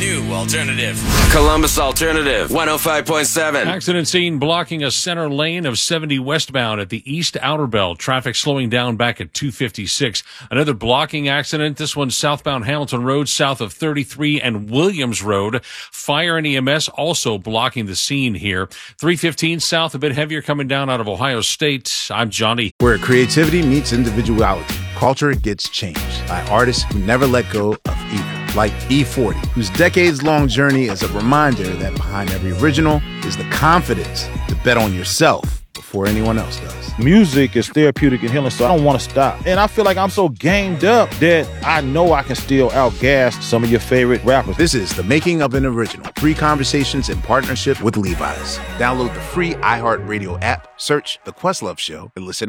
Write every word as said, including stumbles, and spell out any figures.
new alternative. Columbus Alternative, one oh five point seven. Accident scene blocking a center lane of seventy westbound at the East Outer Belt. Traffic slowing down back at two fifty-six. Another blocking accident. This one southbound Hamilton Road, south of thirty-three and Williams Road. Fire and E M S also blocking the scene here. three fifteen south, a bit heavier coming down out of Ohio State. I'm Johnny. Where creativity meets individuality, culture gets changed by artists who never let go of either. Like E forty, whose decades-long journey is a reminder that behind every original is the confidence to bet on yourself before anyone else does. Music is therapeutic and healing, so I don't want to stop. And I feel like I'm so gamed up that I know I can still outgas some of your favorite rappers. This is The Making of an Original. Free conversations in partnership with Levi's. Download the free iHeartRadio app, search The Questlove Show, and listen